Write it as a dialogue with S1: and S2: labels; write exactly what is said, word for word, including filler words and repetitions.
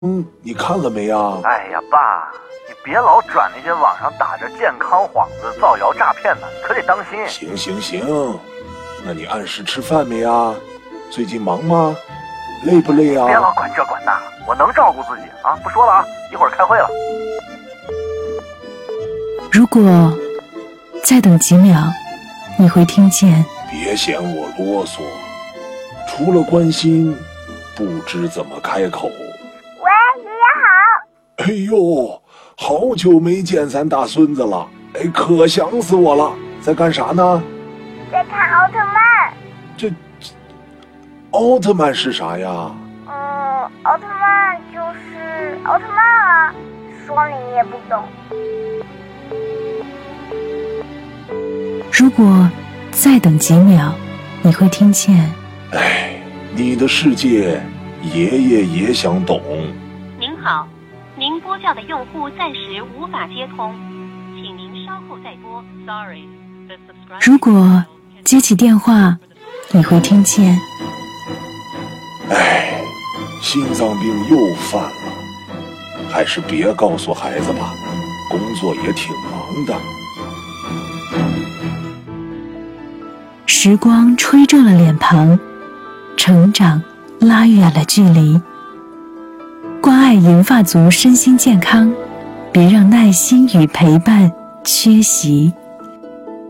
S1: 嗯，你看了没啊？
S2: 哎呀，爸，你别老转那些网上打着健康幌子造谣诈骗的，你可得当心。
S1: 行行行，那你按时吃饭没啊？最近忙吗？累不累啊？
S2: 别老管这管那，我能照顾自己啊！不说了啊，一会儿开会了。
S3: 如果再等几秒，你会听见。
S1: 别嫌我啰嗦，除了关心，不知怎么开口。
S4: 喂，爷爷好。
S1: 哎呦，好久没见咱大孙子了，哎，可想死我了。在干啥呢？
S4: 在看奥特曼。
S1: 这，这奥特曼是啥呀？
S4: 嗯，奥特曼就是奥特曼啊，说你也不懂。
S3: 如果再等几秒，你会听见。
S1: 哎，你的世界，爷爷也想懂。
S5: 您好，您拨叫的用户暂时无法接通，请您稍后再拨。Sorry。
S3: 如果接起电话，你会听见。
S1: 哎，心脏病又犯了，还是别告诉孩子吧，工作也挺忙的。
S3: 时光吹皱了脸庞，成长拉远了距离。关爱银发族身心健康，别让耐心与陪伴缺席。